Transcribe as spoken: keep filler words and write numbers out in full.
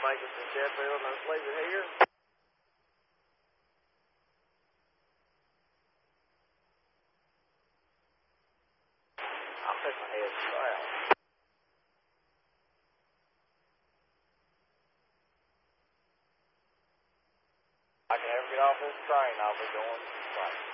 make it to Sheffield and let's leave it here. I'm fixing to head south. I can ever get off this train, I'll be going south.